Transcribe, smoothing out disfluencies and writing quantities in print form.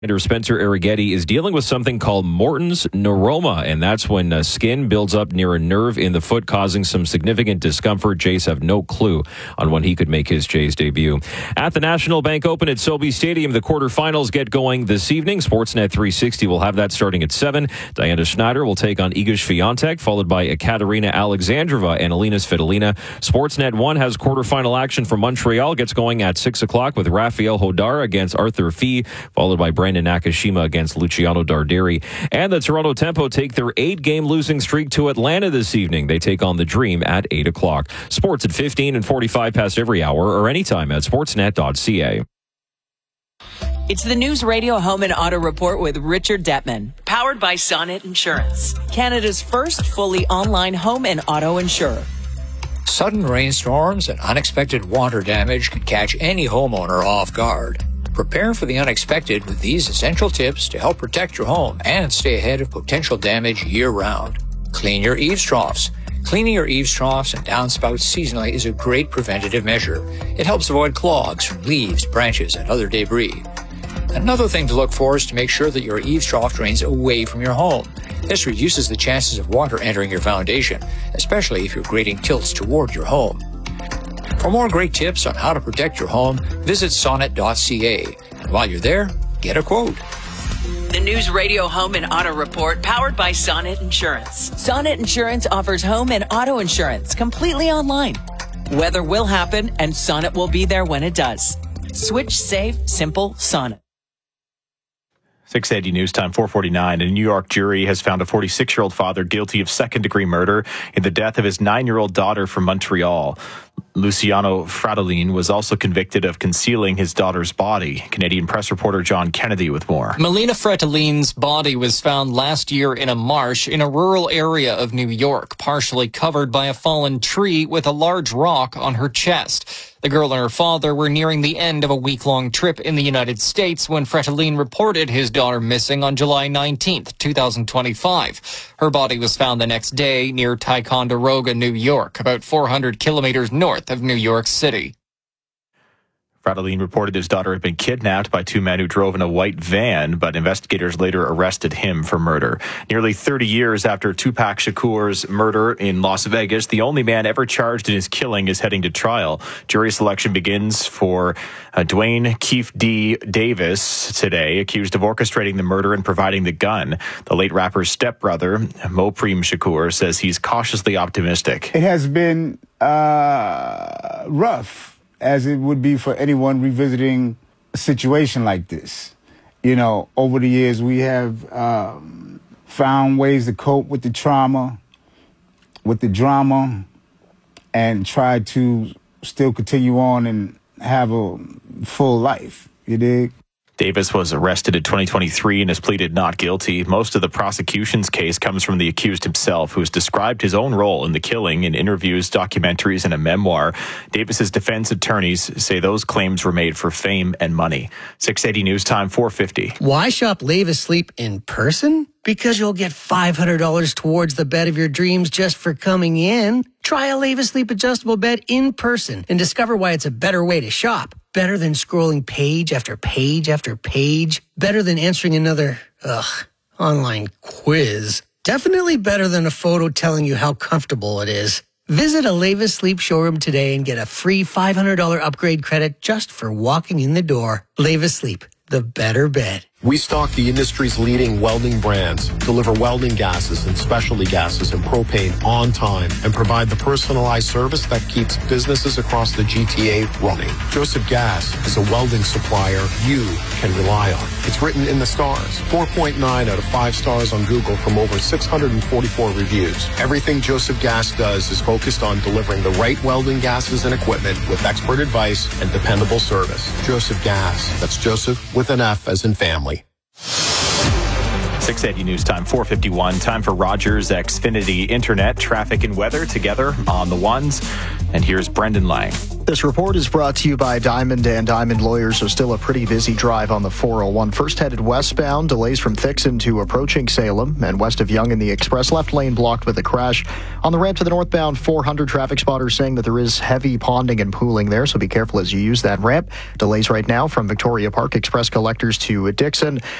Spencer Arrighetti is dealing with something called Morton's neuroma, and that's when skin builds up near a nerve in the foot, causing some significant discomfort. Jays have no clue on when he could make his Jays debut. At the National Bank Open at SoBe Stadium, the quarterfinals get going this evening. Sportsnet 360 will have that starting at 7. Diana Schneider will take on Iga Swiatek, followed by Ekaterina Alexandrova and Alina Svitolina. Sportsnet 1 has quarterfinal action from Montreal. Gets going at 6 o'clock with Rafael Hodar against Arthur Fee, followed by Brandon Nakashima against Luciano Darderi. And the Toronto Tempo take their 8-game losing streak to Atlanta this evening. They take on the Dream at 8 o'clock. Sports at 15 and 45 past every hour or anytime at sportsnet.ca. It's the News Radio Home and Auto Report with Richard Detman, powered by Sonnet Insurance, Canada's first fully online home and auto insurer. Sudden rainstorms and unexpected water damage can catch any homeowner off guard. Prepare for the unexpected with these essential tips to help protect your home and stay ahead of potential damage year-round. Clean your eaves troughs. Cleaning your eaves troughs and downspouts seasonally is a great preventative measure. It helps avoid clogs from leaves, branches, and other debris. Another thing to look for is to make sure that your eaves trough drains away from your home. This reduces the chances of water entering your foundation, especially if your grading tilts toward your home. For more great tips on how to protect your home, visit sonnet.ca. And while you're there, get a quote. The News Radio Home and Auto Report, powered by Sonnet Insurance. Sonnet Insurance offers home and auto insurance completely online. Weather will happen, and Sonnet will be there when it does. Switch, save, simple, Sonnet. 680 News Time, 4:49. A New York jury has found a 46-year-old father guilty of second-degree murder in the death of his 9-year-old daughter from Montreal. Luciano Fratellin was also convicted of concealing his daughter's body. Canadian press reporter John Kennedy with more. Melina Fratellin's body was found last year in a marsh in a rural area of New York, partially covered by a fallen tree with a large rock on her chest. The girl and her father were nearing the end of a week-long trip in the United States when Fratellin reported his daughter missing on July 19th, 2025. Her body was found the next day near Ticonderoga, New York, about 400 kilometers north of New York City. Fratellin reported his daughter had been kidnapped by two men who drove in a white van, but investigators later arrested him for murder. Nearly 30 years after Tupac Shakur's murder in Las Vegas, the only man ever charged in his killing is heading to trial. Jury selection begins for Dwayne Keefe D. Davis today, accused of orchestrating the murder and providing the gun. The late rapper's stepbrother, Mopreme Shakur, says he's cautiously optimistic. It has been rough, as it would be for anyone revisiting a situation like this. You know, over the years, we have found ways to cope with the trauma, with the drama, and try to still continue on and have a full life. You dig? Davis was arrested in 2023 and has pleaded not guilty. Most of the prosecution's case comes from the accused himself, who has described his own role in the killing in interviews, documentaries, and a memoir. Davis's defense attorneys say those claims were made for fame and money. 680 News Time, 4:50. Why shop Levis Sleep in person? Because you'll get $500 towards the bed of your dreams just for coming in. Try a Levis Sleep adjustable bed in person and discover why it's a better way to shop. Better than scrolling page after page after page. Better than answering another, online quiz. Definitely better than a photo telling you how comfortable it is. Visit a Levis Sleep showroom today and get a free $500 upgrade credit just for walking in the door. Levis Sleep, the better bed. We stock the industry's leading welding brands, deliver welding gases and specialty gases and propane on time, and provide the personalized service that keeps businesses across the GTA running. Joseph Gas is a welding supplier you can rely on. It's written in the stars. 4.9 out of 5 stars on Google from over 644 reviews. Everything Joseph Gas does is focused on delivering the right welding gases and equipment with expert advice and dependable service. Joseph Gas. That's Joseph with an F as in family. 680 news time, 4:51. Time for Rogers Xfinity Internet, traffic and weather together on the ones. And here's Brendan Lang. This report is brought to you by Diamond and Diamond Lawyers. So still a pretty busy drive on the 401. First headed westbound, delays from Thixon to approaching Salem, and west of Yonge in the express left lane blocked with a crash. On the ramp to the northbound 400, traffic spotters saying that there is heavy ponding and pooling there, so be careful as you use that ramp. Delays right now from Victoria Park Express collectors to Dixon.